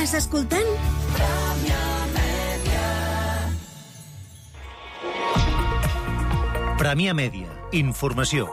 Estàs escoltant? Premià Mèdia. Informació.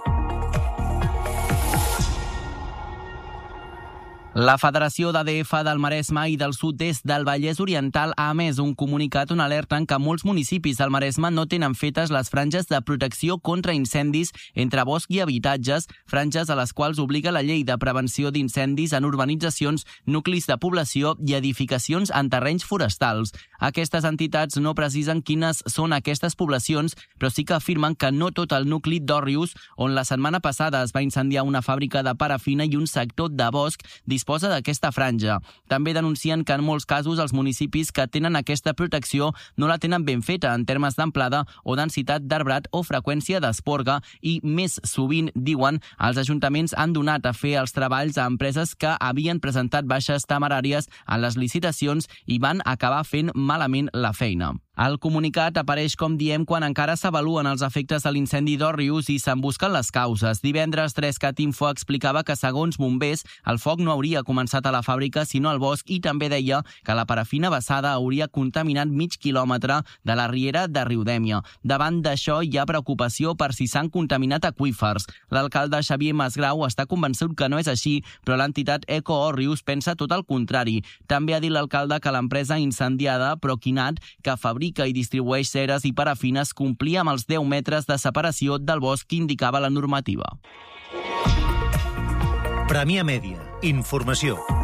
La Federació d'ADF del Maresme i del sud-est del Vallès Oriental ha emès un comunicat on alerten que molts municipis del Maresme no tenen fetes les franges de protecció contra incendis entre bosc i habitatges, franges a les quals obliga la llei de prevenció d'incendis en urbanitzacions, nuclis de població i edificacions en terrenys forestals. Aquestes entitats no precisen quines són aquestes poblacions, però sí que afirmen que no tot el nucli d'Òrrius, on la setmana passada es va incendiar una fàbrica de parafina i un sector de bosc, disposa d'aquesta franja. També denuncien que en molts casos els municipis que tenen aquesta protecció no la tenen ben feta en termes d'amplada o densitat d'arbrat o freqüència d'esporga i, més sovint, diuen, els ajuntaments han donat a fer els treballs a empreses que havien presentat baixes temeràries a les licitacions i van acabar fent malament la feina. El comunicat apareix, com diem, quan encara s'avaluen els efectes de l'incendi d'Òrrius i se'n busquen les causes. Divendres, 3cat Info explicava que, segons bombers, el foc no hauria començat a la fàbrica sinó al bosc i també deia que la parafina vessada hauria contaminat mig quilòmetre de la riera de Riudèmia. Davant d'això hi ha preocupació per si s'han contaminat aqüífers. L'alcalde Xavier Masgrau està convençut que no és així, però l'entitat Eco Òrrius pensa tot el contrari. També ha dit l'alcalde que l'empresa incendiada, Proquinat, que fabrica i distribueix ceres i parafines, complia amb els 10 metres de separació del bosc que indicava la normativa. Premià Mèdia. Informació.